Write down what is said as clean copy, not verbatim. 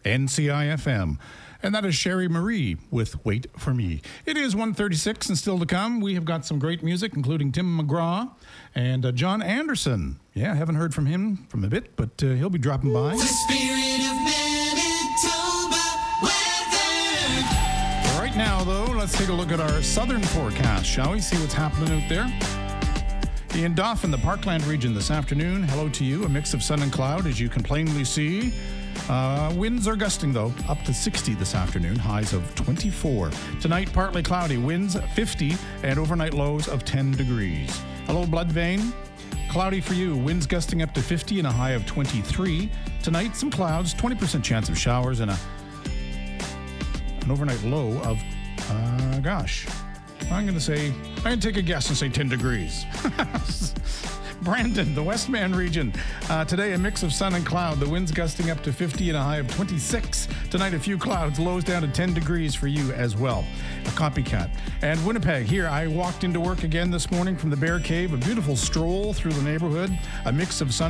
NCIFM. And that is Sherry Marie with Wait For Me. It is 1:36 and still to come. We have got some great music, including Tim McGraw and John Anderson. Yeah, I haven't heard from him from a bit, but he'll be dropping by. The spirit of Manitoba weather. Right now, though, let's take a look at our southern forecast, shall we? See what's happening out there. In Dauphin, the Parkland region this afternoon. Hello to you. A mix of sun and cloud, as you can plainly see. Winds are gusting, though, up to 60 this afternoon, highs of 24. Tonight, partly cloudy, winds 50, and overnight lows of 10 degrees. Hello, Bloodvein. Cloudy for you, winds gusting up to 50 and a high of 23. Tonight, some clouds, 20% chance of showers, and an overnight low of, I'm going to take a guess and say 10 degrees. Brandon, the Westman region. Today, a mix of sun and cloud. The winds gusting up to 50 and a high of 26. Tonight, a few clouds, lows down to 10 degrees for you as well. A copycat. And Winnipeg, here, I walked into work again this morning from the Bear Cave. A beautiful stroll through the neighborhood. A mix of sun